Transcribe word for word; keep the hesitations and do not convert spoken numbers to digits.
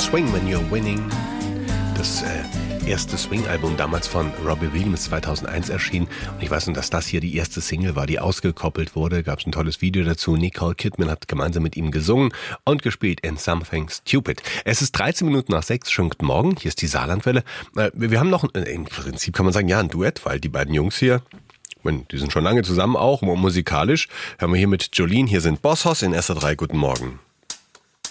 Swing When You're Winning. Das äh, erste Swing-Album damals von Robbie Williams zweitausendeins erschienen. Und ich weiß noch, dass das hier die erste Single war, die ausgekoppelt wurde. Gab es ein tolles Video dazu. Nicole Kidman hat gemeinsam mit ihm gesungen und gespielt in Something Stupid. Es ist dreizehn Minuten nach sechs. Schönen guten Morgen. Hier ist die Saarlandwelle. Äh, wir haben noch, äh, im Prinzip kann man sagen, ja, ein Duett, weil die beiden Jungs hier, die sind schon lange zusammen auch, musikalisch. Hören wir hier mit Jolene. Hier sind Boss Hoss in S R drei. Guten Morgen.